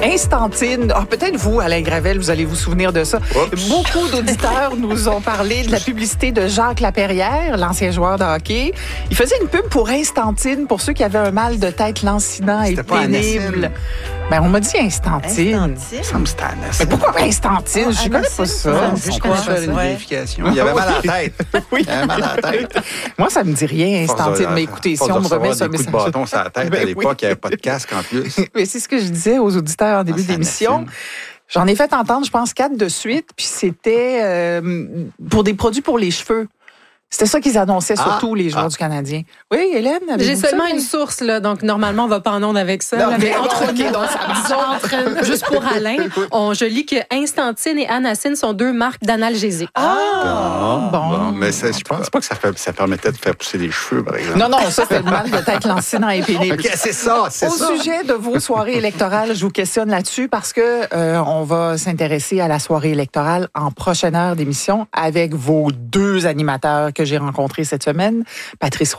Instantine. Peut-être vous, Alain Gravel, vous allez vous souvenir de ça. Oups. Beaucoup d'auditeurs nous ont parlé de la publicité de Jacques Laperrière, l'ancien joueur de hockey. Il faisait une pub pour Instantine, pour ceux qui avaient un mal de tête lancinant et C'était pas pénible. Anacine. Ben, on m'a dit Instantine. Ça me c'était Mais pourquoi Instantine? Je connais pas ça. On peut faire une vérification. Il avait mal à la tête. Oui. Il avait mal à la tête. Moi, ça me dit rien, Instantine. Mais écoutez, si on me remet ce des coups de message... bâton sur la tête, à l'époque, il n'y avait pas de casque en plus. Mais c'est ce que je disais aux auditeurs en début c'est d'émission. Anacine. J'en ai fait entendre, je pense, 4 de suite, puis c'était pour des produits pour les cheveux. C'était ça qu'ils annonçaient, surtout les joueurs du Canadien. Oui, Hélène? J'ai avez-vous seulement ça? une source, là, donc normalement, on va pas en onde avec ça. Non, là, mais entre OK, nous, donc ça- disons, juste pour Alain, je lis que Instantine et Anacine sont 2 marques d'analgésiques. Bon. Mais je pense pas que ça permettait de faire pousser les cheveux, par exemple. Non, ça, c'était le mal de tête lancinant et pénible. OK, c'est ça. Au sujet de vos soirées électorales, je vous questionne là-dessus parce que on va s'intéresser à la soirée électorale en prochaine heure d'émission avec vos 2 animateurs que j'ai rencontrés cette semaine, Patrice